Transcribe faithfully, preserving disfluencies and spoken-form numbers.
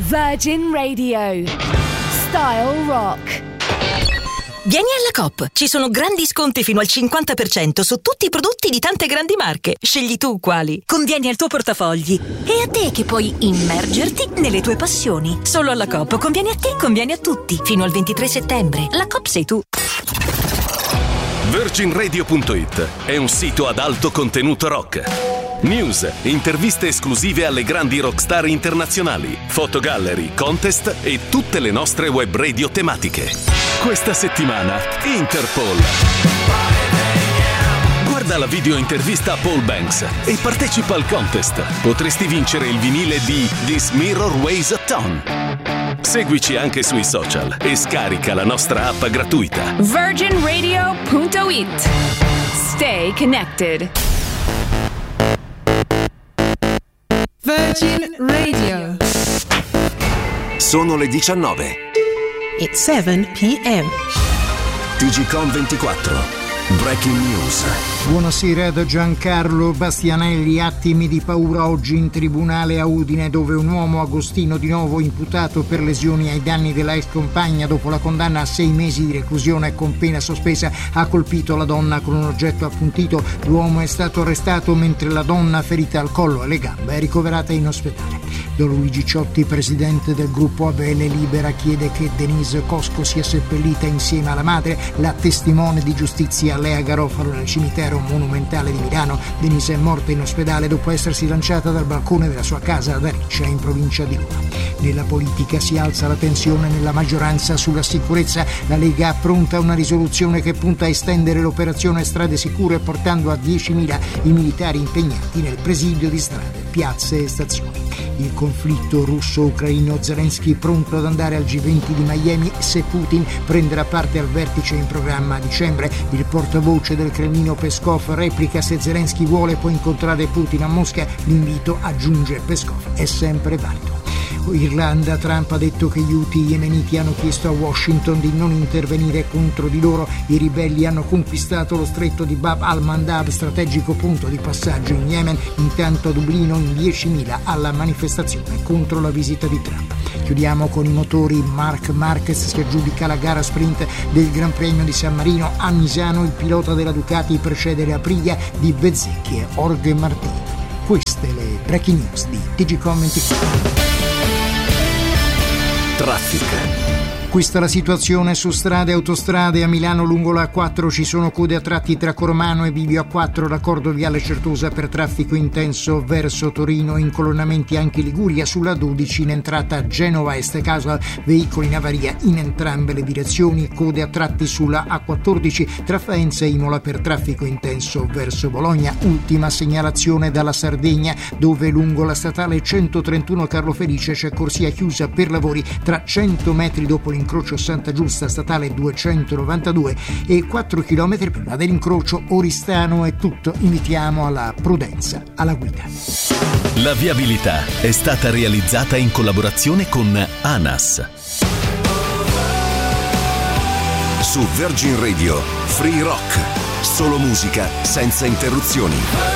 Virgin Radio. Style Rock. Vieni alla Coop, ci sono grandi sconti fino al cinquanta per cento su tutti i prodotti di tante grandi marche. Scegli tu quali. Convieni al tuo portafogli. E a te che puoi immergerti nelle tue passioni. Solo alla Coop convieni a te, convieni a tutti. Fino al ventitré settembre. La Coop sei tu. Virgin Radio punto it è un sito ad alto contenuto rock. News, interviste esclusive alle grandi rockstar internazionali, fotogallery, contest e tutte le nostre web radio tematiche. Questa settimana Interpol. Guarda la video intervista a Paul Banks e partecipa al contest. Potresti vincere il vinile di This Mirror Weighs a Ton. Seguici anche sui social e scarica la nostra app gratuita. Virgin Radio punto it. Stay connected. Virgin Radio. Sono le diciannove. It's seven p.m. T G Com ventiquattro. Breaking News. Buonasera da Giancarlo Bastianelli. Attimi di paura oggi in tribunale a Udine, dove un uomo, Agostino Di Novo, imputato per lesioni ai danni della ex compagna dopo la condanna a sei mesi di reclusione con pena sospesa, ha colpito la donna con un oggetto appuntito. L'uomo è stato arrestato mentre la donna, ferita al collo e alle gambe, è ricoverata in ospedale. Don Luigi Ciotti, presidente del gruppo Avele Libera, chiede che Denise Cosco sia seppellita insieme alla madre, la testimone di giustizia Lea Garofalo, nel cimitero monumentale di Milano. Denise è morta in ospedale dopo essersi lanciata dal balcone della sua casa ad Ariccia, in provincia di Roma. Nella politica si alza la tensione nella maggioranza sulla sicurezza. La Lega appronta una risoluzione che punta a estendere l'operazione Strade Sicure, portando a diecimila i militari impegnati nel presidio di strade, piazze e stazioni. Il conflitto russo-ucraino, Zelensky pronto ad andare al G venti di Miami se Putin prenderà parte al vertice in programma a dicembre. Il portavoce del Cremlino Peskov replica: se Zelensky vuole può incontrare Putin a Mosca. L'invito, aggiunge Peskov, è sempre valido. Irlanda, Trump ha detto che gli Houthi yemeniti hanno chiesto a Washington di non intervenire contro di loro. I ribelli hanno conquistato lo stretto di Bab al-Mandab, strategico punto di passaggio in Yemen. Intanto a Dublino in diecimila alla manifestazione contro la visita di Trump. Chiudiamo con i motori. Marc Marquez si aggiudica la gara sprint del Gran Premio di San Marino. A Misano il pilota della Ducati precede le Aprilia di Bezzecchi e Jorge Martin. Queste le breaking news di T G Com ventiquattro. Traffic. Questa è la situazione su strade e autostrade. A Milano lungo la A quattro ci sono code a tratti tra Cormano e Bivio A quattro, raccordo viale Certosa per traffico intenso verso Torino, incolonnamenti anche in Liguria sulla dodici in entrata Genova Est, causa veicoli in avaria in entrambe le direzioni, code a tratti sulla A quattordici tra Faenza e Imola per traffico intenso verso Bologna. Ultima segnalazione dalla Sardegna, dove lungo la statale centotrentuno Carlo Felice c'è corsia chiusa per lavori tra cento metri dopo l'incrocio Santa Giusta statale duecentonovantadue e quattro chilometri prima dell'incrocio Oristano. È tutto, invitiamo alla prudenza alla guida. La viabilità è stata realizzata in collaborazione con ANAS. Su Virgin Radio, Free Rock. Solo musica senza interruzioni.